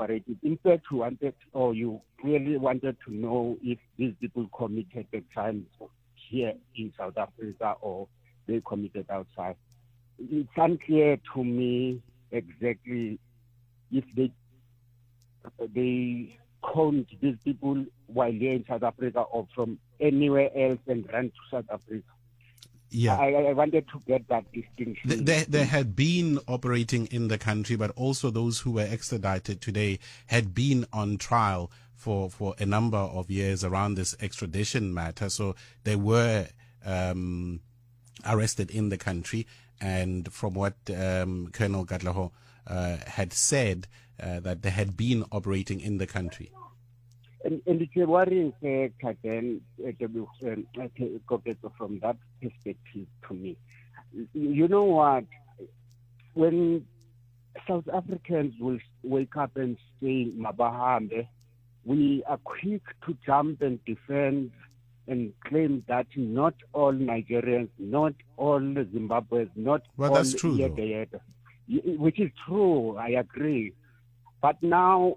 operated. In fact, you really wanted to know if these people committed the crimes here in South Africa or they committed outside. It's unclear to me exactly if they conned these people while they're in South Africa or from anywhere else and ran to South Africa. Yeah, I wanted to get that distinction. They had been operating in the country, but also those who were extradited today had been on trial for a number of years around this extradition matter. So they were arrested in the country. And from what Colonel Katlego had said, that they had been operating in the country. And it's a worrying fact, then, from that perspective to me. You know what? When South Africans will wake up and say, Mabahambe, we are quick to jump and defend and claim that not all Nigerians, not all Zimbabweans, not all that's true, which is true, I agree. But now,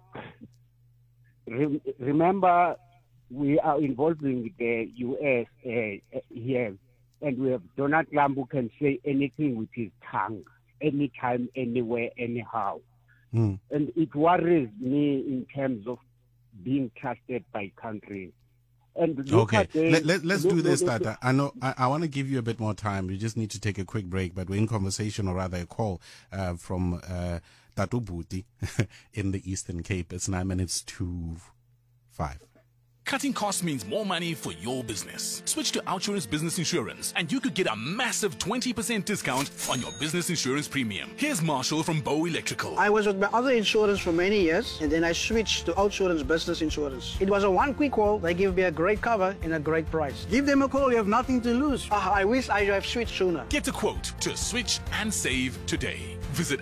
remember, we are involving the U.S. here, and we have Donald Trump who can say anything with his tongue, anytime, anywhere, anyhow. And it worries me in terms of being trusted by countries. And okay, let's do this, Tata. I know I want to give you a bit more time. We just need to take a quick break, but we're in conversation, or rather a call from Tatu Buti in the Eastern Cape. It's 9 minutes to 5. Cutting costs means more money for your business. Switch to OUTsurance Business Insurance and you could get a massive 20% discount on your business insurance premium. Here's Marshall from Bow Electrical. I was with my other insurance for many years and then I switched to OUTsurance Business Insurance. It was a one quick call. They give me a great cover and a great price. Give them a call. You have nothing to lose. I wish I have switched sooner. Get a quote to switch and save today. Visit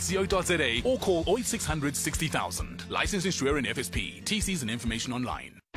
outsurance.co.za or call 0600 60,000. Licensed insurer in FSP. TCs and information online.